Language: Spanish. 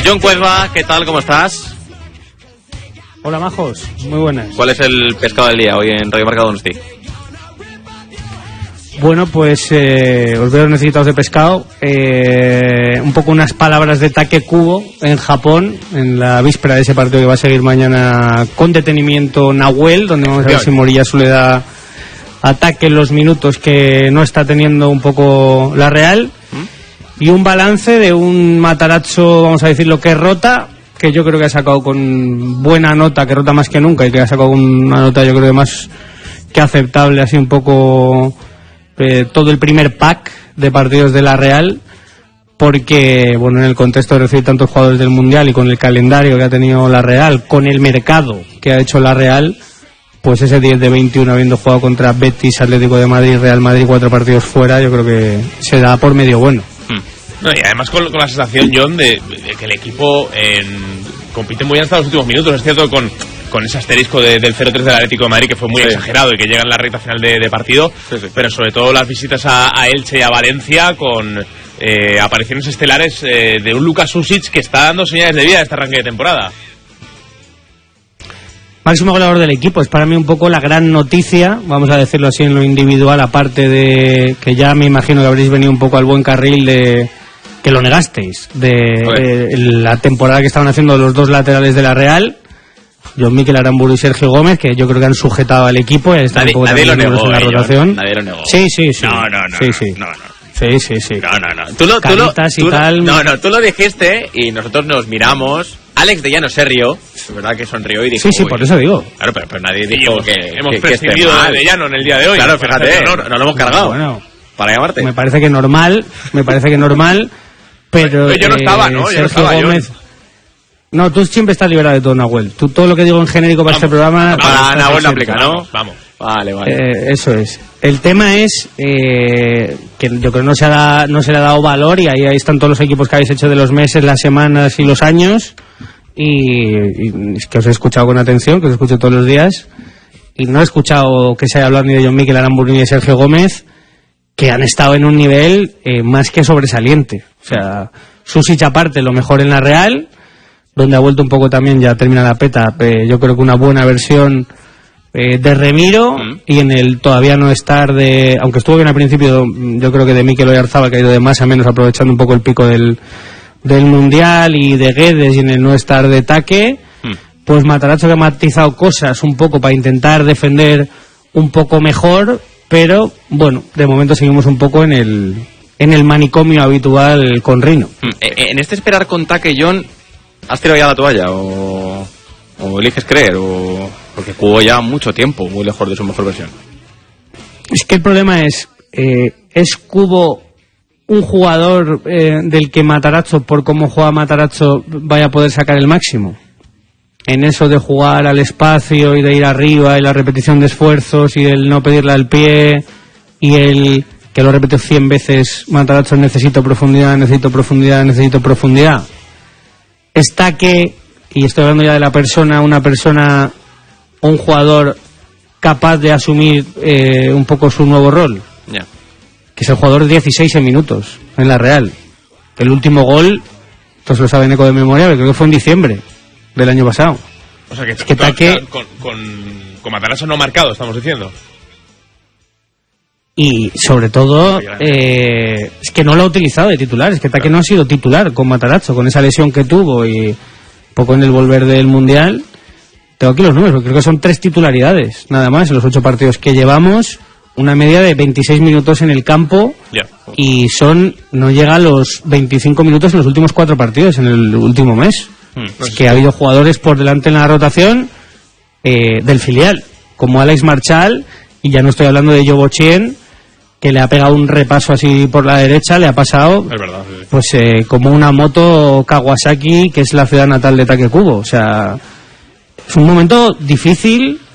Jon Cueva, ¿qué tal? ¿Cómo estás? Hola, majos. Muy buenas. ¿Cuál es el pescado del día hoy en Radio Marca Donosti? Bueno, pues os veo necesitados de pescado. Un poco unas palabras de Takekubo en Japón, en la víspera de ese partido que va a seguir mañana con detenimiento Nahuel, donde vamos a ver si Moriyasu le da ataque en los minutos que no está teniendo un poco la Real. Y un balance de un Matarazzo, vamos a decirlo, que rota, que yo creo que ha sacado con buena nota, que rota más que nunca, y que ha sacado una nota yo creo que más que aceptable, así un poco todo el primer pack de partidos de la Real, porque bueno, en el contexto de recibir tantos jugadores del Mundial y con el calendario que ha tenido la Real, con el mercado que ha hecho la Real, pues ese 10 de 21 habiendo jugado contra Betis, Atlético de Madrid, Real Madrid, 4 partidos fuera, yo creo que se da por medio bueno. No, y además con la sensación, John, de que el equipo compite muy bien hasta los últimos minutos. Es cierto, con ese asterisco del 0-3 del Atlético de Madrid, que fue muy exagerado y que llega en la recta final de partido, pero sobre todo las visitas a Elche y a Valencia con apariciones estelares de un Luka Susic que está dando señales de vida a este arranque de temporada. Máximo goleador del equipo, es para mí un poco la gran noticia, vamos a decirlo así en lo individual, aparte de que ya me imagino que habréis venido un poco al buen carril de que lo negasteis, de la temporada que estaban haciendo los dos laterales de la Real, John Mikel Aramburu y Sergio Gómez, que yo creo que han sujetado al equipo y están un poco nadie lo negó, en la rotación. Nadie lo negó. Sí. No. Sí. No. Tú lo dijiste y nosotros nos miramos. Alex de Llano se rió, es verdad que sonrió y dijo... Sí, por eso digo. Claro, pero nadie dijo hemos prescindido de Llano en el día de hoy. Claro, fíjate, no lo hemos cargado. Bueno, para llamarte. Me parece que normal, pero yo no estaba, ¿no? Sergio Gómez... No, tú siempre estás liberado de todo, Nahuel. Tú todo lo que digo en genérico para este programa... Para Nahuel no aplica, ¿no? Vamos. Vale. Eso es. El tema es que yo creo que no se le ha dado valor, y ahí están todos los equipos que habéis hecho de los meses, las semanas y los años, y es que os he escuchado con atención, que os escucho todos los días, y no he escuchado que se haya hablado ni de Jon Mikel Aramburu ni de Sergio Gómez, que han estado en un nivel más que sobresaliente. O sea, Susic aparte, lo mejor en la Real, donde ha vuelto un poco también, ya termina la peta, yo creo que una buena versión de Remiro, y en el todavía no estar de, aunque estuvo bien al principio, yo creo que de Mikel Oyarzabal, que ha ido de más a menos aprovechando un poco el pico del Mundial, y de Guedes, y en el no estar de Taque, pues Matarazzo, que ha matizado cosas un poco para intentar defender un poco mejor, pero bueno, de momento seguimos un poco en el manicomio habitual con Rino. En este esperar con Taque, John, ¿has tirado ya la toalla o eliges creer porque jugó ya mucho tiempo muy lejos de su mejor versión? Es que el problema es Cubo un jugador del que Matarazzo, por cómo juega Matarazzo, vaya a poder sacar el máximo en eso de jugar al espacio y de ir arriba, y la repetición de esfuerzos y el no pedirle al pie, y el que lo repite 100 veces Matarazzo: necesito profundidad. Está que, y estoy hablando ya de la persona, una persona o un jugador capaz de asumir un poco su nuevo rol, que es el jugador de 16 minutos en la Real. El último gol, todos lo saben eco de memoria, pero creo que fue en diciembre del año pasado. O sea que Taque con Matarazzo no marcado, estamos diciendo. Y sobre todo es que no lo ha utilizado de titular, es que Taque no ha sido titular con Matarazzo, con esa lesión que tuvo y poco en el volver del Mundial. Tengo aquí los números, creo que son 3 titularidades nada más en los 8 partidos que llevamos, una media de 26 minutos en el campo, y no llega a los 25 minutos en los últimos 4 partidos en el último mes. Es que ha habido jugadores por delante en la rotación del filial, como Alex Marchal, y ya no estoy hablando de Yobo Chien, que le ha pegado un repaso así por la derecha, le ha pasado, es verdad, pues como una moto Kawasaki, que es la ciudad natal de Takekubo. O sea, es un momento difícil